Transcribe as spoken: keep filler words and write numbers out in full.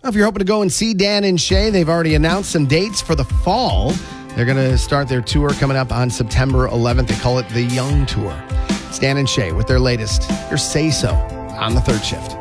If you're hoping to go and see Dan and Shay, they've already announced some dates for the fall. They're going to start their tour coming up on September eleventh. They call it the Young Tour. It's Dan and Shay with their latest, your Say So, on the Third Shift.